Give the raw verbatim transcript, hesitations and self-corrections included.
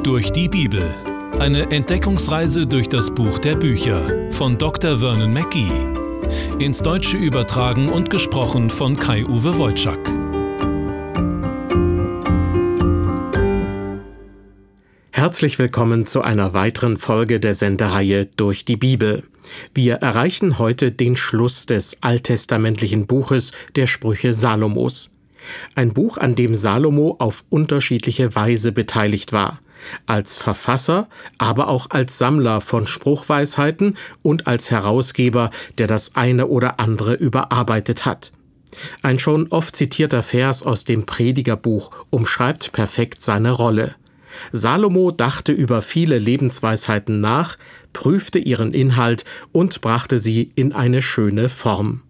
Durch die Bibel. Eine Entdeckungsreise durch das Buch der Bücher von Doktor Vernon Mackey. Ins Deutsche übertragen und gesprochen von Kai-Uwe Wojczak. Herzlich willkommen zu einer weiteren Folge der Sendereihe Durch die Bibel. Wir erreichen heute den Schluss des alttestamentlichen Buches der Sprüche Salomos. Ein Buch, an dem Salomo auf unterschiedliche Weise beteiligt war. Als Verfasser, aber auch als Sammler von Spruchweisheiten und als Herausgeber, der das eine oder andere überarbeitet hat. Ein schon oft zitierter Vers aus dem Predigerbuch umschreibt perfekt seine Rolle. Salomo dachte über viele Lebensweisheiten nach, prüfte ihren Inhalt und brachte sie in eine schöne Form.